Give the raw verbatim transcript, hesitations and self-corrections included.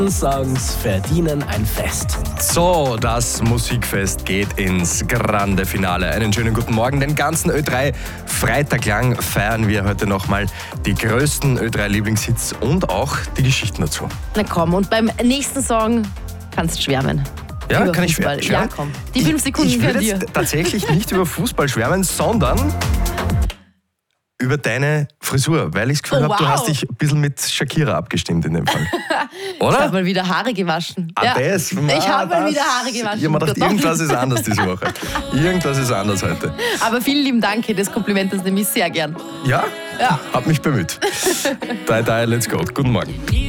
Songs verdienen ein Fest. So, das Musikfest geht ins grande Finale. Einen schönen guten Morgen. Den ganzen Ö drei Freitag lang feiern wir heute nochmal die größten Ö drei Lieblingshits und auch die Geschichten dazu. Na komm, und beim nächsten Song kannst du schwärmen. Ja, Über kann ich Fußball. schwärmen? Ja, komm. Die fünf Sekunden Ich, ich gehören will dir. jetzt tatsächlich nicht über Fußball schwärmen, sondern über deine Frisur, weil ich das Gefühl Oh, habe, du wow. hast dich ein bisschen mit Shakira abgestimmt in dem Fall. Ich Oder? habe mal wieder Haare gewaschen. Ah, ja. das, Ich ah, habe mal das- wieder Haare gewaschen. Ich habe mir gedacht, Gott, irgendwas ist anders diese Woche. Irgendwas ist anders heute. Aber vielen lieben Dank, das Kompliment, das nehme ich sehr gern. Ja? Ja. Hab mich bemüht. Die, die, let's go. Guten Morgen.